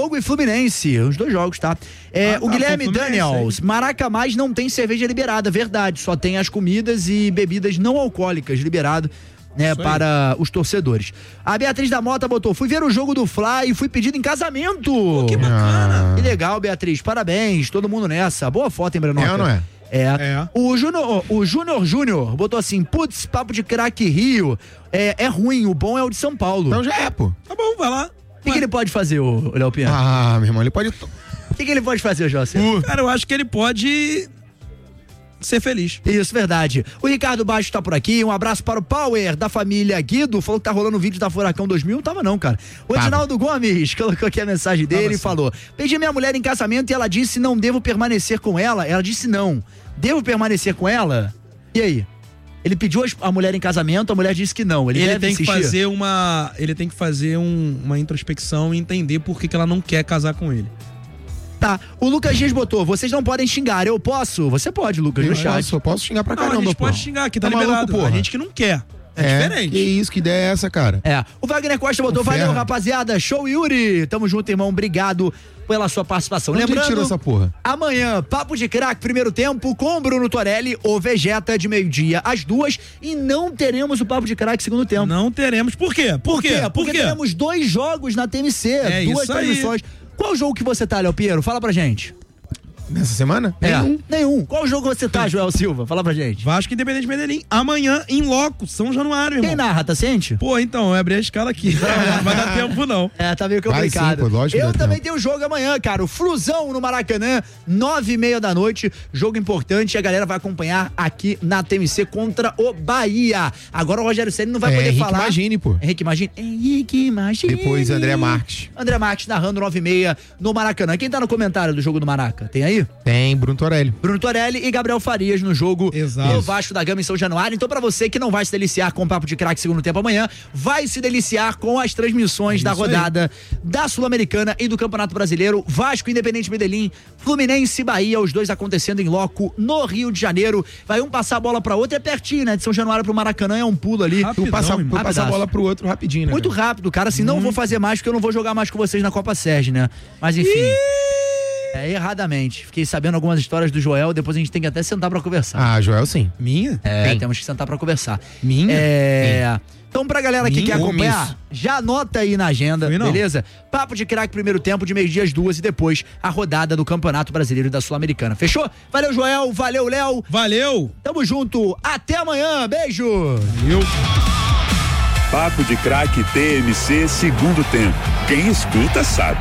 Botafogo e Fluminense, os 2 jogos, tá? O Guilherme Daniels, Maraca Mais não tem cerveja liberada, verdade, só tem as comidas e bebidas não alcoólicas liberado, né, para os torcedores. A Beatriz da Mota botou: fui ver o jogo do Fla e fui pedido em casamento. Pô, que bacana. Que legal, Beatriz, parabéns, todo mundo nessa. Boa foto, hein, Brenoca? É ou não é? O Júnior botou assim: putz, papo de craque Rio, é ruim, o bom é o de São Paulo. Então já é, pô. Tá bom, vai lá. O que ele pode fazer, o Léo Pinheiro? Meu irmão, ele pode... O que ele pode fazer, José? Cara, eu acho que ele pode ser feliz. Isso, verdade. O Ricardo Baixo tá por aqui, um abraço para o Power da família Guido, falou que tá rolando o vídeo da Furacão 2000, não tava não, cara. O Edinaldo Gomes colocou aqui a mensagem dele e falou: pedi minha mulher em casamento e ela disse não devo permanecer com ela. Ela disse não. Devo permanecer com ela? E aí? Ele pediu a mulher em casamento, a mulher disse que não. Ele deve tem que insistir? fazer uma introspecção e entender por que ela não quer casar com ele. Tá, o Lucas Dias botou: vocês não podem xingar, eu posso? Você pode, Lucas, no chat. Eu posso xingar pra caramba, a gente pô. pode xingar aqui, tá maluco, liberado. porra. A gente que não quer. É diferente. Que isso, que ideia é essa, cara? O Wagner Costa botou: valeu, rapaziada, show, Yuri. Tamo junto, irmão, obrigado pela sua participação. Onde Lembrando, tirou essa porra? Amanhã, Papo de Craque, primeiro tempo, com Bruno Torelli, o Vegeta, de meio-dia às 2h, e não teremos o Papo de Craque segundo tempo. Não teremos. Por quê? Porque teremos 2 jogos na TMC, 2 transmissões. Qual jogo que você tá, Léo Pinheiro? Fala pra gente. Nessa semana? Nenhum. Qual jogo você tá, Joel Silva? Fala pra gente. Vasco Independente Medellín, amanhã em loco, São Januário, irmão. Quem narra, tá ciente? Pô, então, eu abri a escala aqui. Não vai dar tempo, não. Tá meio complicado. Vai sim, pô, lógico. Eu também tenho jogo amanhã, cara. O Flusão no Maracanã, 9h30 da noite. Jogo importante e a galera vai acompanhar aqui na TMC contra o Bahia. Agora o Rogério Ceni não vai poder Henrique falar. Magini, pô. Henrique Magini. Depois André Marques. André Marques narrando 9h30 no Maracanã. Quem tá no comentário do jogo do Maraca? Tem aí? Tem, Bruno Torelli e Gabriel Farias no jogo do Exato. Vasco da Gama em São Januário. Então, pra você que não vai se deliciar com o Papo de Craque segundo tempo amanhã, vai se deliciar com as transmissões da rodada da Sul-Americana e do Campeonato Brasileiro. Vasco, Independente Medellín, Fluminense e Bahia, os dois acontecendo em loco no Rio de Janeiro. Vai um passar a bola pra outro, é pertinho, né? De São Januário pro Maracanã é um pulo ali. Tu passa a bola pro outro rapidinho, né? Muito rápido, cara. Assim, não vou fazer mais porque eu não vou jogar mais com vocês na Copa Sérgio, né? Mas enfim. Erradamente. Fiquei sabendo algumas histórias do Joel, depois a gente tem que até sentar pra conversar. Joel sim. Minha? Temos que sentar pra conversar. Minha? Então, pra galera que quer acompanhar, já anota aí na agenda, beleza? Papo de Craque, primeiro tempo, de meio-dia às 2h, e depois a rodada do Campeonato Brasileiro e da Sul-Americana. Fechou? Valeu, Joel. Valeu, Léo. Valeu. Tamo junto. Até amanhã. Beijo. Valeu. Papo de Craque TMC, segundo tempo. Quem escuta sabe.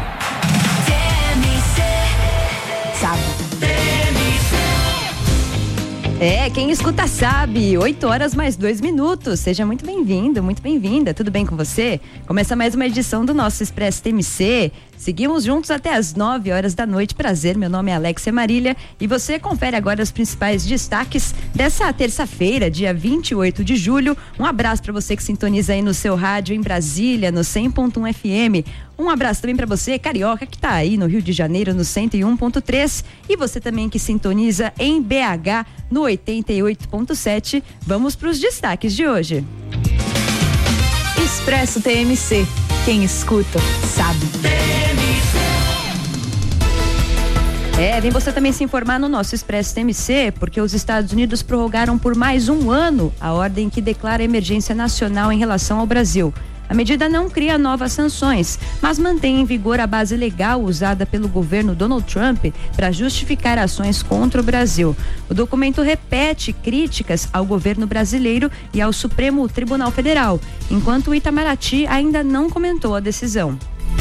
Quem escuta sabe, 8h mais 2 minutos, seja muito bem-vindo, muito bem-vinda, tudo bem com você? Começa mais uma edição do nosso Expresso TMC, seguimos juntos até as 9h da noite, prazer, meu nome é Alexia Marília e você confere agora os principais destaques dessa terça-feira, dia 28 de julho, um abraço para você que sintoniza aí no seu rádio em Brasília, no 100.1 FM, um abraço também para você, carioca, que tá aí no Rio de Janeiro, no 101.3, e você também que sintoniza em BH, no 88.7. Vamos para os destaques de hoje. Expresso TMC. Quem escuta, sabe. Vem você também se informar no nosso Expresso TMC, porque os Estados Unidos prorrogaram por mais um ano a ordem que declara emergência nacional em relação ao Brasil. A medida não cria novas sanções, mas mantém em vigor a base legal usada pelo governo Donald Trump para justificar ações contra o Brasil. O documento repete críticas ao governo brasileiro e ao Supremo Tribunal Federal, enquanto o Itamaraty ainda não comentou a decisão.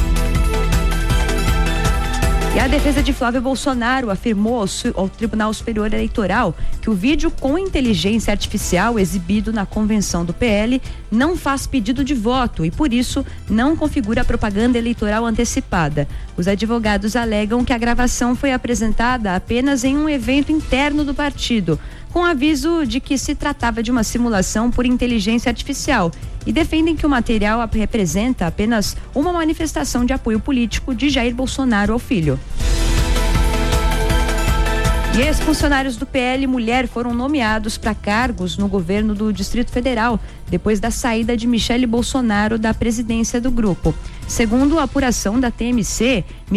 E a defesa de Flávio Bolsonaro afirmou ao Tribunal Superior Eleitoral que o vídeo com inteligência artificial exibido na convenção do PL não faz pedido de voto e, por isso, não configura propaganda eleitoral antecipada. Os advogados alegam que a gravação foi apresentada apenas em um evento interno do partido, com aviso de que se tratava de uma simulação por inteligência artificial, e defendem que o material representa apenas uma manifestação de apoio político de Jair Bolsonaro ao filho. E ex-funcionários do PL Mulher foram nomeados para cargos no governo do Distrito Federal, depois da saída de Michele Bolsonaro da presidência do grupo. Segundo a apuração da TMC,